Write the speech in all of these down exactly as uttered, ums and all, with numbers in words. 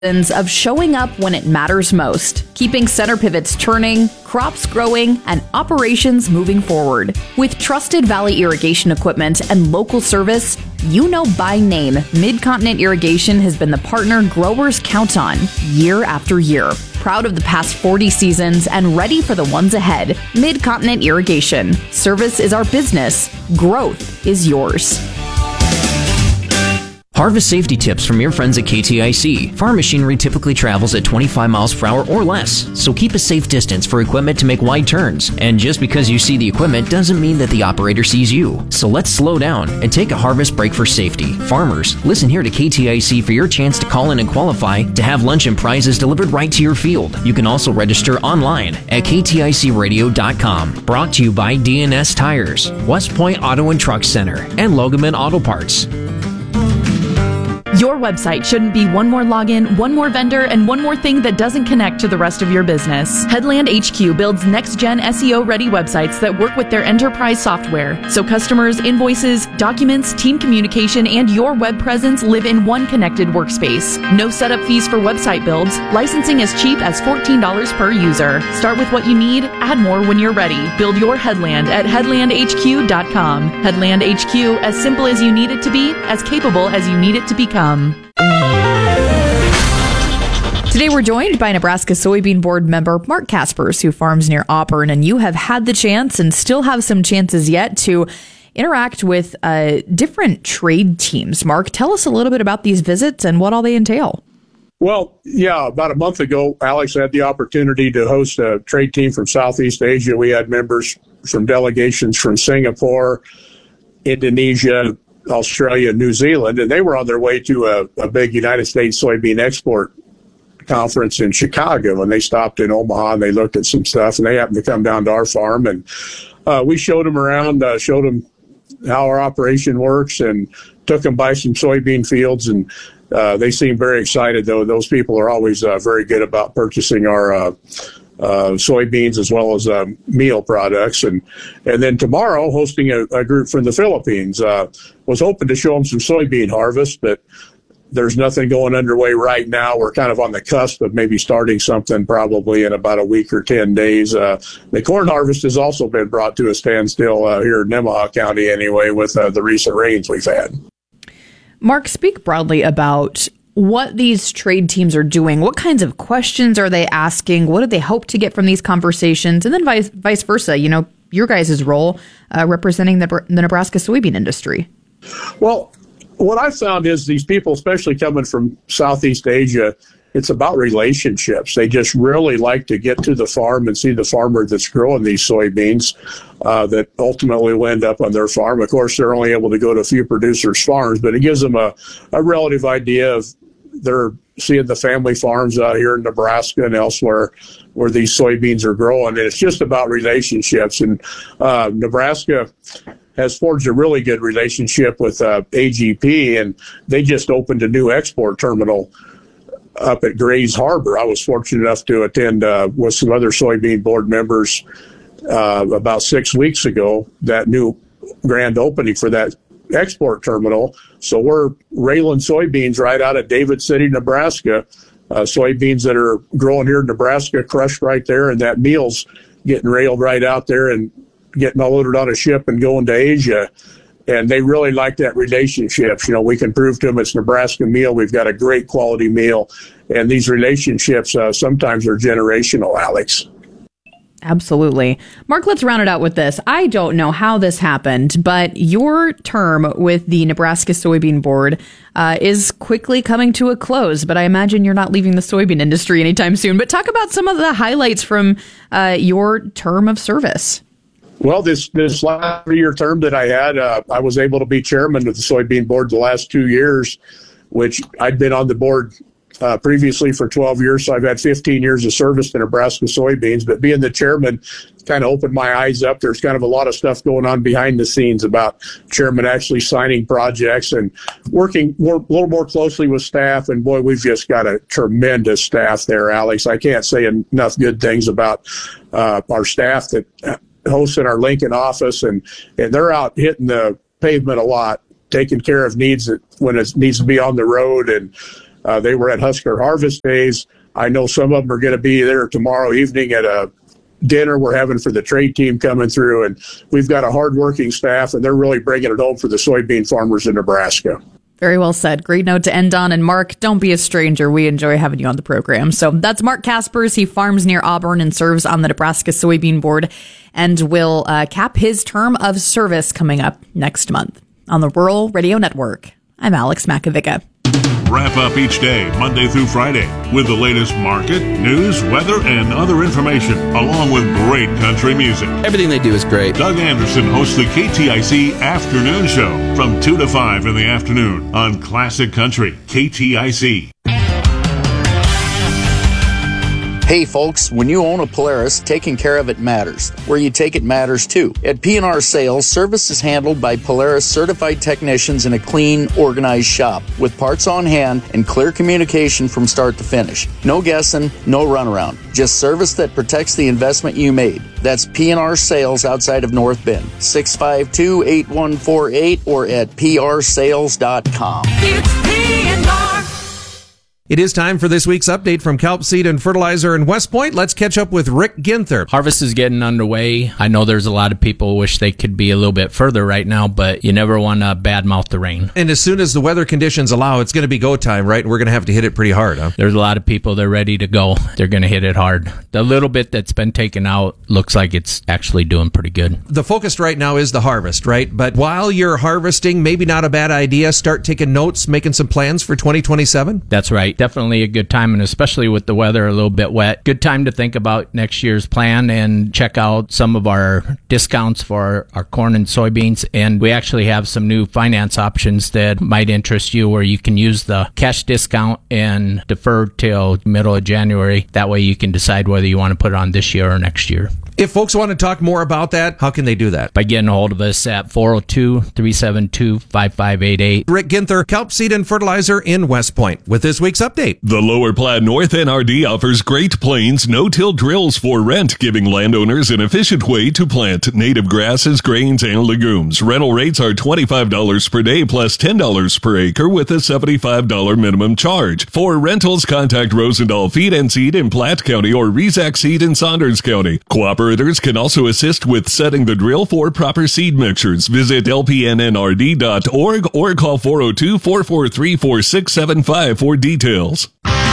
of showing up when it matters most, keeping center pivots turning, crops growing, and operations moving forward. With trusted Valley irrigation equipment and local service, you know by name, Mid-Continent Irrigation has been the partner growers count on year after year. Proud of the past forty seasons and ready for the ones ahead. Mid-Continent Irrigation. Service is our business. Growth is yours. Harvest safety tips from your friends at K T I C. Farm machinery typically travels at twenty-five miles per hour or less, so keep a safe distance for equipment to make wide turns. And just because you see the equipment doesn't mean that the operator sees you. So let's slow down and take a harvest break for safety. Farmers, listen here to K T I C for your chance to call in and qualify to have lunch and prizes delivered right to your field. You can also register online at k t i c radio dot com. Brought to you by D N S Tires, West Point Auto and Truck Center, and Logaman Auto Parts. Your website shouldn't be one more login, one more vendor, and one more thing that doesn't connect to the rest of your business. Headland H Q builds next-gen S E O-ready websites that work with their enterprise software, so customers, invoices, documents, team communication, and your web presence live in one connected workspace. No setup fees for website builds. Licensing as cheap as fourteen dollars per user. Start with what you need, add more when you're ready. Build your Headland at headland h q dot com. Headland H Q, as simple as you need it to be, as capable as you need it to become. Today we're joined by Nebraska Soybean Board member Mark Kaspers, who farms near Auburn, and you have had the chance and still have some chances yet to interact with uh, different trade teams. Mark, tell us a little bit about these visits and what all they entail. Well, yeah, about a month ago, Alex had the opportunity to host a trade team from Southeast Asia. We had members from delegations from Singapore, Indonesia, Australia, New Zealand, and they were on their way to a, a big United States soybean export conference in Chicago, and they stopped in Omaha and they looked at some stuff, and they happened to come down to our farm, and uh, we showed them around, uh, showed them how our operation works, and took them by some soybean fields, and uh, they seemed very excited, though. Those people are always uh, very good about purchasing our uh, Uh, soybeans as well as um, meal products. And and then tomorrow, hosting a, a group from the Philippines. Uh, was hoping to show them some soybean harvest, but there's nothing going underway right now. We're kind of on the cusp of maybe starting something probably in about a week or ten days. Uh, the corn harvest has also been brought to a standstill uh, here in Nemaha County anyway with uh, the recent rains we've had. Mark, speak broadly about what these trade teams are doing. What kinds of questions are they asking? What do they hope to get from these conversations? And then vice, vice versa, you know, your guys' role uh, representing the, the Nebraska soybean industry. Well, what I found is these people, especially coming from Southeast Asia, it's about relationships. They just really like to get to the farm and see the farmer that's growing these soybeans uh, that ultimately will end up on their farm. Of course, they're only able to go to a few producers' farms, but it gives them a, a relative idea of they're seeing the family farms out here in Nebraska and elsewhere where these soybeans are growing. And it's just about relationships. And uh, Nebraska has forged a really good relationship with uh, A G P, and they just opened a new export terminal up at Grays Harbor. I was fortunate enough to attend uh, with some other soybean board members uh, about six weeks ago, that new grand opening for that export terminal. So we're railing soybeans right out of David City, Nebraska, uh, soybeans that are growing here in Nebraska, crushed right there, and that meal's getting railed right out there and getting all loaded on a ship and going to Asia. And they really like that relationship. You know, we can prove to them it's Nebraska meal. We've got a great quality meal. And these relationships uh, sometimes are generational, Alex. Absolutely. Mark, let's round it out with this. I don't know how this happened, but your term with the Nebraska Soybean Board uh, is quickly coming to a close, but I imagine you're not leaving the soybean industry anytime soon. But talk about some of the highlights from uh, your term of service. Well, this this last three-year term that I had, uh, I was able to be chairman of the Soybean Board the last two years, which I'd been on the board uh, previously for twelve years, so I've had fifteen years of service to Nebraska soybeans. But being the chairman kind of opened my eyes up. There's kind of a lot of stuff going on behind the scenes about chairman actually signing projects and working more, a little more closely with staff. And boy, we've just got a tremendous staff there, Alex. I can't say enough good things about uh, our staff that hosts in our Lincoln office, and, and they're out hitting the pavement a lot, taking care of needs that when it needs to be on the road. And Uh, they were at Husker Harvest Days. I know some of them are going to be there tomorrow evening at a dinner we're having for the trade team coming through. And we've got a hardworking staff, and they're really bringing it home for the soybean farmers in Nebraska. Very well said. Great note to end on. And Mark, don't be a stranger. We enjoy having you on the program. So that's Mark Kaspers. He farms near Auburn and serves on the Nebraska Soybean Board and will uh, cap his term of service coming up next month. On the Rural Radio Network, I'm Alex Makovica. Wrap up each day, Monday through Friday, with the latest market, news, weather, and other information, along with great country music. Everything they do is great. Doug Anderson hosts the K T I C Afternoon Show from two to five in the afternoon on Classic Country, K T I C. Hey folks, when you own a Polaris, taking care of it matters. Where you take it matters too. At P and R Sales, service is handled by Polaris certified technicians in a clean, organized shop with parts on hand and clear communication from start to finish. No guessing, no runaround. Just service that protects the investment you made. That's P and R Sales outside of North Bend. six five two, eight one four eight or at p r sales dot com. It's P and R. It is time for this week's update from Kelp Seed and Fertilizer in West Point. Let's catch up with Rick Ginther. Harvest is getting underway. I know there's a lot of people who wish they could be a little bit further right now, but you never want to badmouth the rain. And as soon as the weather conditions allow, it's going to be go time, right? We're going to have to hit it pretty hard, huh? There's a lot of people that are ready to go. They're going to hit it hard. The little bit that's been taken out looks like it's actually doing pretty good. The focus right now is the harvest, right? But while you're harvesting, maybe not a bad idea, start taking notes, making some plans for twenty twenty-seven? That's right. Definitely a good time. And especially with the weather a little bit wet, good time to think about next year's plan and check out some of our discounts for our, our corn and soybeans. And we actually have some new finance options that might interest you, where you can use the cash discount and defer till middle of January. That way you can decide whether you want to put it on this year or next year. If folks want to talk more about that, how can they do that? By getting a hold of us at four oh two, three seven two, five five eight eight. Rick Ginther, Kelp Seed and Fertilizer in West Point, with this week's update. The Lower Platte North N R D offers Great Plains no-till drills for rent, giving landowners an efficient way to plant native grasses, grains, and legumes. Rental rates are twenty-five dollars per day plus ten dollars per acre with a seventy-five dollars minimum charge. For rentals, contact Rosendahl Feed and Seed in Platte County or Rezac Seed in Saunders County. Cooperators can also assist with setting the drill for proper seed mixtures. Visit L P N N R D dot org or call four oh two, four four three, four six seven five for details.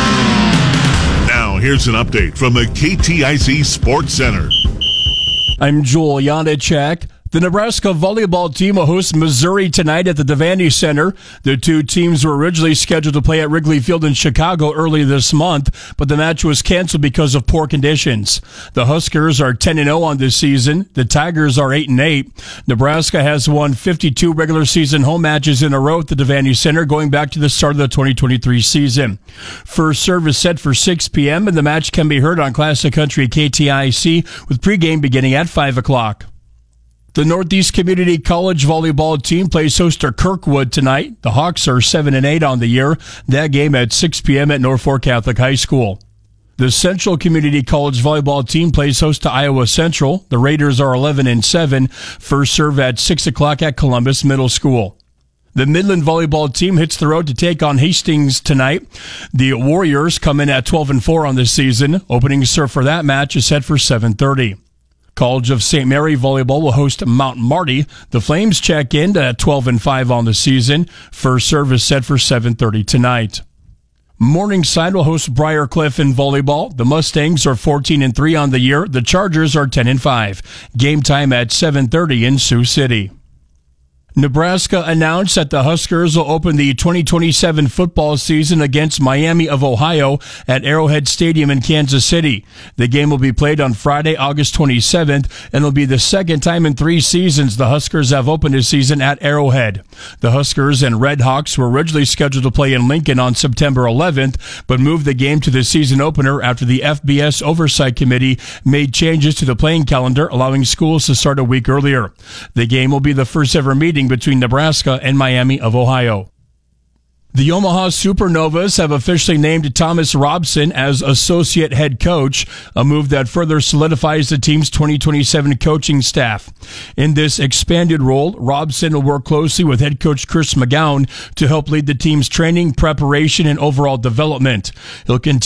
Now, here's an update from the K T I C Sports Center. I'm Joel Janacek. The Nebraska volleyball team will host Missouri tonight at the Devaney Center. The two teams were originally scheduled to play at Wrigley Field in Chicago early this month, but the match was canceled because of poor conditions. The Huskers are ten and oh on this season. The Tigers are eight and eight. Nebraska has won fifty-two regular season home matches in a row at the Devaney Center going back to the start of the twenty twenty-three season. First serve is set for six p.m. and the match can be heard on Classic Country K T I C with pregame beginning at five o'clock. The Northeast Community College volleyball team plays host to Kirkwood tonight. The Hawks are seven and eight on the year. That game at six p.m. at Norfolk Catholic High School. The Central Community College volleyball team plays host to Iowa Central. The Raiders are eleven and seven. First serve at six o'clock at Columbus Middle School. The Midland volleyball team hits the road to take on Hastings tonight. The Warriors come in at twelve and four on this season. Opening serve for that match is set for seven thirty. College of Saint Mary volleyball will host Mount Marty. The Flames check in at twelve and five on the season. First service set for seven thirty tonight. Morningside will host Briarcliff in volleyball. The Mustangs are fourteen and three on the year. The Chargers are ten and five. Game time at seven thirty in Sioux City. Nebraska announced that the Huskers will open the twenty twenty-seven football season against Miami of Ohio at Arrowhead Stadium in Kansas City. The game will be played on Friday, August twenty-seventh, and will be the second time in three seasons the Huskers have opened a season at Arrowhead. The Huskers and Red Hawks were originally scheduled to play in Lincoln on September eleventh, but moved the game to the season opener after the F B S Oversight Committee made changes to the playing calendar, allowing schools to start a week earlier. The game will be the first ever meeting between Nebraska and Miami of Ohio. The Omaha Supernovas have officially named Thomas Robson as associate head coach, a move that further solidifies the team's twenty twenty-seven coaching staff. In this expanded role, Robson will work closely with head coach Chris McGowan to help lead the team's training, preparation, and overall development. He'll continue